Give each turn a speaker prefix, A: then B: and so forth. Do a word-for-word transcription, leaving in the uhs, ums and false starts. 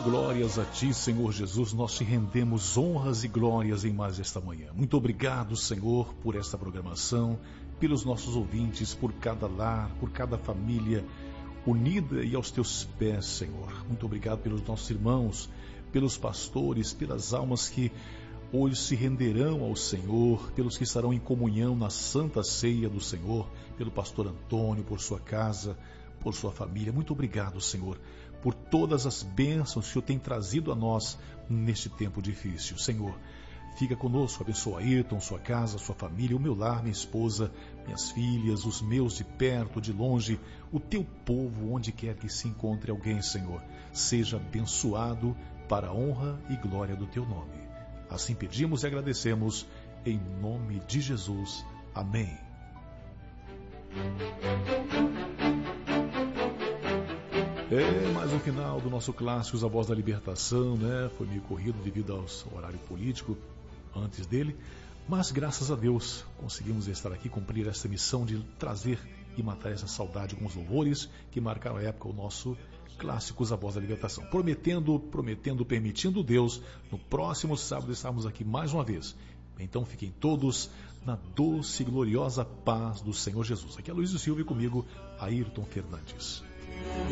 A: glórias a Ti, Senhor Jesus. Nós Te rendemos honras e glórias em mais esta manhã. Muito obrigado, Senhor, por esta programação, pelos nossos ouvintes, por cada lar, por cada família unida e aos Teus pés, Senhor. Muito obrigado pelos nossos irmãos, pelos pastores, pelas almas que hoje se renderão ao Senhor, pelos que estarão em comunhão na Santa Ceia do Senhor, pelo pastor Antônio, por sua casa, por sua família. Muito obrigado, Senhor, por todas as bênçãos que o Senhor tem trazido a nós neste tempo difícil. Senhor, fica conosco, abençoa Ayrton, sua casa, sua família, o meu lar, minha esposa, minhas filhas, os meus de perto, de longe, o teu povo, onde quer que se encontre alguém, Senhor. Seja abençoado para a honra e glória do teu nome. Assim pedimos e agradecemos, em nome de Jesus. Amém. É mais um final do nosso Clássicos, a Voz da Libertação, né? Foi meio corrido devido ao horário político antes dele, mas graças a Deus conseguimos estar aqui, cumprir essa missão de trazer e matar essa saudade com os louvores que marcaram a época o nosso Clássicos, a Voz da Libertação. Prometendo, prometendo, permitindo Deus, no próximo sábado estarmos aqui mais uma vez. Então fiquem todos na doce e gloriosa paz do Senhor Jesus. Aqui é Luiz Silva e comigo, Ayrton Fernandes.